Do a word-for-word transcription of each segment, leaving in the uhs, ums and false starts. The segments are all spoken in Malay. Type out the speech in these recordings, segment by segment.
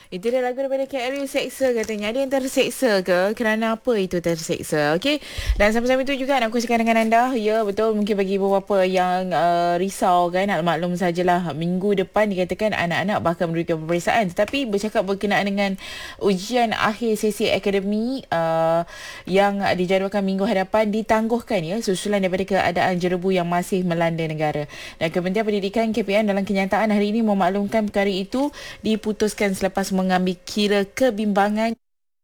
Itu dia lagu daripada K L U, Seksa katanya. Ada yang terseksa ke? Kerana apa itu terseksa? Okey. Dan sama-sama itu juga nak kongsikan dengan anda. Ya, betul. Mungkin bagi ibu bapa yang uh, risau kan. Nak maklum sajalah. Minggu depan dikatakan anak-anak bakal memberikan peperiksaan. Tetapi bercakap berkenaan dengan ujian akhir sesi akademi uh, yang dijadualkan minggu hadapan ditangguhkan ya. Susulan daripada keadaan jerebu yang masih melanda negara. Dan Kementerian Pendidikan K P N dalam kenyataan hari ini memaklumkan perkara itu diputuskan selepas mengambil kira kebimbangan.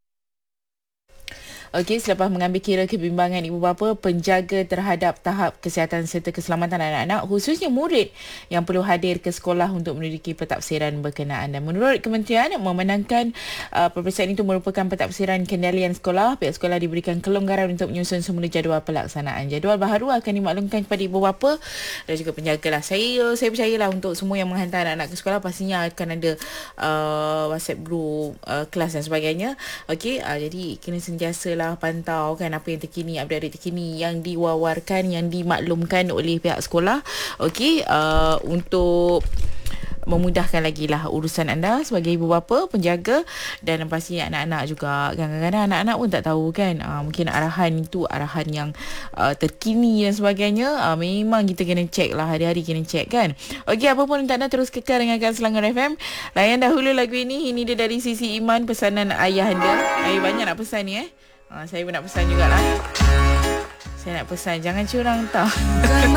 Okey, selepas mengambil kira kebimbangan ibu bapa, penjaga terhadap tahap kesihatan serta keselamatan anak-anak, khususnya murid yang perlu hadir ke sekolah untuk menduduki pentafsiran berkenaan. Dan menurut kementerian, memenangkan uh, peperiksaan itu merupakan pentafsiran kendalian sekolah. Pihak sekolah diberikan kelonggaran untuk menyusun semula jadual pelaksanaan. Jadual baharu akan dimaklumkan kepada ibu bapa dan juga penjaga lah. Saya, saya percayalah untuk semua yang menghantar anak-anak ke sekolah, pastinya akan ada uh, WhatsApp group, uh, kelas dan sebagainya. Okey, uh, jadi kena sentiasa lah pantau kan apa yang terkini, update terkini yang diwawarkan, yang dimaklumkan oleh pihak sekolah. Okey, uh, untuk memudahkan lagi lah urusan anda sebagai ibu bapa, penjaga dan pasti anak-anak juga. Kadang-kadang anak-anak pun tak tahu kan, uh, mungkin arahan itu arahan yang uh, terkini dan sebagainya. Uh, memang kita kena check lah, hari-hari kena check kan. Okey, apa pun tak nak, terus kekal dengarkan Selangor F M. Layan dahulu lagu ini. Ini dia dari Sisi Iman, pesanan ayah anda. Eh, banyak nak pesan ni eh. Ha, saya pun nak pesan jugalah. Saya nak pesan, jangan curang tau.